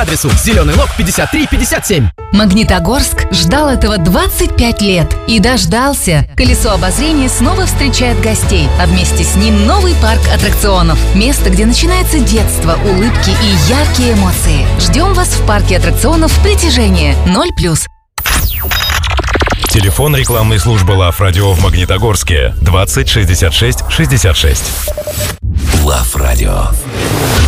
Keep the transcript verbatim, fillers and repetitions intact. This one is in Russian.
адресу Зеленый Лог пятьдесят три пятьдесят семь. Магнитогорск ждал этого двадцать пять лет и дождался. Колесо обозрения снова встречает гостей, а вместе с ним новый парк аттракционов. Место, где начинается детство, улыбки и яркие эмоции. Ждем вас в парке аттракционов «Притяжение» ноль плюс. Телефон рекламной службы Love Radio в Магнитогорске двадцать шестьдесят шесть шестьдесят шесть. Love Radio.